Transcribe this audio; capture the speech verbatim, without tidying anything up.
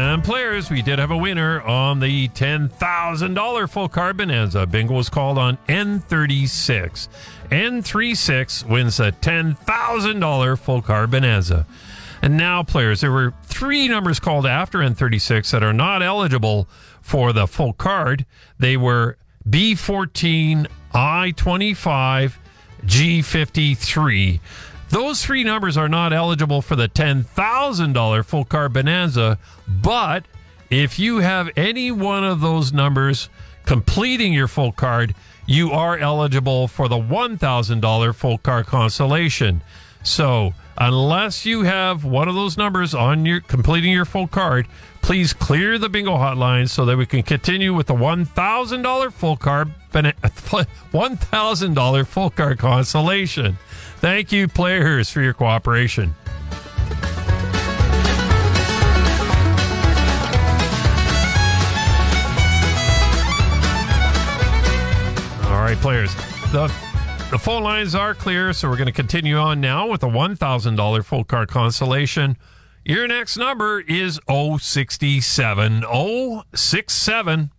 And players, we did have a winner on the ten thousand dollars full card bonanza. Bingo was called on N thirty-six. N thirty-six wins the ten thousand dollars full card bonanza. And now, players, there were three numbers called after N thirty-six that are not eligible for the full card. They were B fourteen, I twenty-five, G fifty-three. Those three numbers are not eligible for the ten thousand dollars full card bonanza, but if you have any one of those numbers completing your full card, you are eligible for the one thousand dollars full card consolation. So, unless you have one of those numbers on your completing your full card, please clear the bingo hotline so that we can continue with the one thousand dollars full card one thousand dollars full card consolation. Thank you, players, for your cooperation. All right, players. The the phone lines are clear, so we're going to continue on now with a one thousand dollars full card consolation. Your next number is oh six seven. oh six seven.